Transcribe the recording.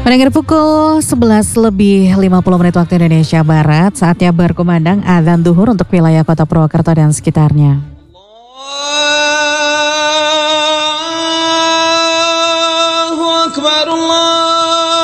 Mendengar pukul 11 lebih 50 menit waktu Indonesia Barat, saatnya berkumandang adzan duhur untuk wilayah Kota Purwokerto dan sekitarnya. Allahu Akbar, Allah.